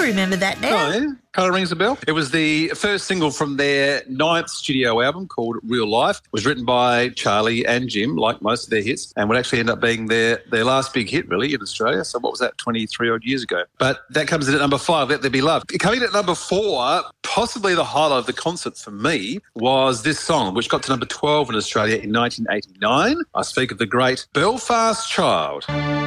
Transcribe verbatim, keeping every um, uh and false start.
remember that now. Oh, yeah. Kind of rings a bell. It was the first single from their ninth studio album called Real Life. It was written by Charlie and Jim, like most of their hits, and would actually end up being their, their last big hit, really, in Australia. So what was that, twenty-three odd years ago? But that comes in at number five, Let There Be Love. Coming in at number four, possibly the highlight of the concert for me, was this song, which got to number twelve in Australia in nineteen eighty-nine. I speak of the great Belfast Child.